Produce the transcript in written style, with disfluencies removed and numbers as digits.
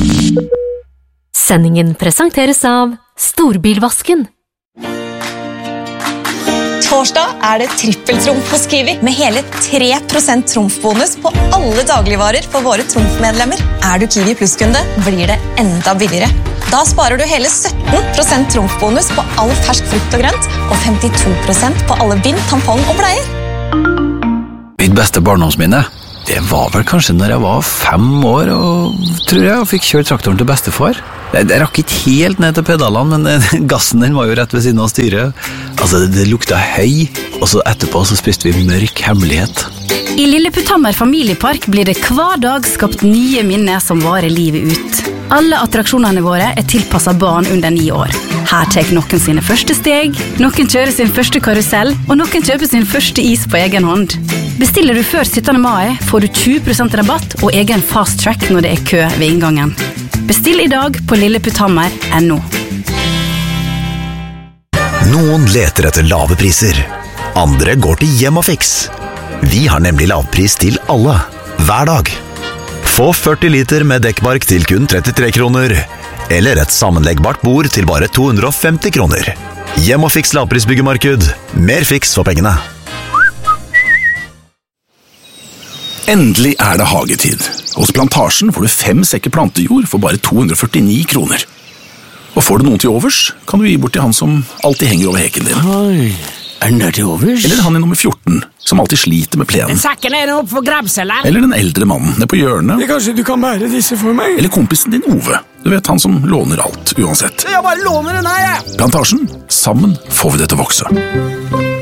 Sendingen presenteres av Storbilvasken. Torsdag det trippeltrumf hos Kiwi, med hele 3% trumfbonus på alle dagligvarer for våre trumfmedlemmer. Du Kiwi Plus-kunde, blir det enda billigere. Da sparer du hele 17% trumfbonus på all fersk frukt og grønt, og 52% på alle bind, tampong og bleier. Mitt beste barndomsminne, det var vel kanskje når jeg var 5 år, og tror jeg fikk kjørt traktoren til bestefar. Jeg rakk ikke helt ned til pedalene, men gassen den var jo rett ved siden av styret. Altså, det lukta høy, og så etterpå så spiste vi mørk hemmelighet. I Lilleputthammer familiepark blir det hver dag skapt nye minner som varer livet ut. Alle attraksjonene våre tilpasset barn under 9 år. Her tar noen sine første steg, noen kjører sin første karusell, og noen kjøper sin første is på egen hånd. Bestiller du før 17. mai, får du 20% rabatt og egen fast track når det kø ved inngangen. Bestill i dag på lilleputthammer.no. Noen leter etter lave priser. Andre går til Hjemmafix. Vi har nemlig lavpris til alle, hver dag. Få 40 liter med dekkbark til kun 33 kroner, eller et sammenleggbart bord til bare 250 kroner. Hjemmafix lavprisbyggemarked. Mer fiks for pengene. Endelig det hagetid. Hos Plantasjen får du 5 sekker plantejord for bare 249 kroner. Og får du noen til overs, kan du gi bort til han som alltid henger over heken din. Oi, den der til overs? Eller han i nummer 14, som alltid sliter med plenen. Sakken opp for grabselen. Eller den eldre mannen nede på hjørnet. Kanskje du kan bære disse for meg? Eller kompisen din Ove. Du vet, han som låner alt, uansett. Jeg bare låner den her, jeg! Plantasjen, sammen får vi det til å vokse.